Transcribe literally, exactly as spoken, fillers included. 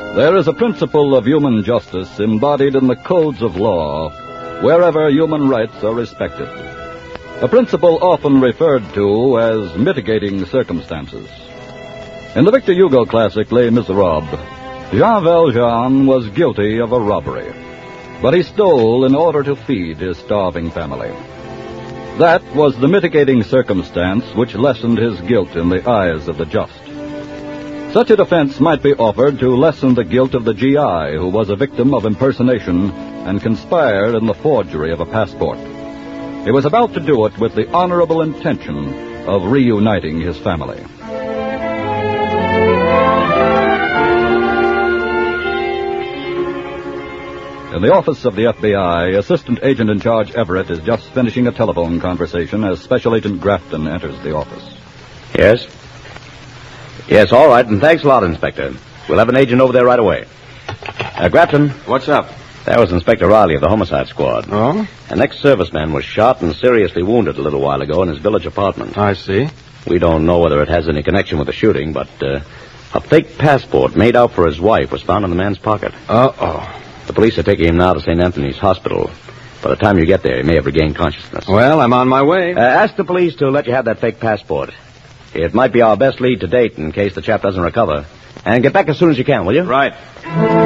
There is a principle of human justice embodied in the codes of law wherever human rights are respected. A principle often referred to as mitigating circumstances. In the Victor Hugo classic Les Miserables, Jean Valjean was guilty of a robbery, but he stole in order to feed his starving family. That was the mitigating circumstance which lessened his guilt in the eyes of the just. Such a defense might be offered to lessen the guilt of the G I who was a victim of impersonation and conspired in the forgery of a passport. He was about to do it with the honorable intention of reuniting his family. In the office of the F B I, Assistant Agent in Charge Everett is just finishing a telephone conversation as Special Agent Grafton enters the office. Yes? Yes, all right, and thanks a lot, Inspector. We'll have an agent over there right away. Uh, Grafton. What's up? That was Inspector Riley of the Homicide Squad. Oh? An ex-serviceman was shot and seriously wounded a little while ago in his village apartment. I see. We don't know whether it has any connection with the shooting, but uh, a fake passport made out for his wife was found in the man's pocket. Uh-oh. The police are taking him now to Saint Anthony's Hospital. By the time you get there, he may have regained consciousness. Well, I'm on my way. Uh, ask the police to let you have that fake passport. It might be our best lead to date in case the chap doesn't recover. And get back as soon as you can, will you? Right.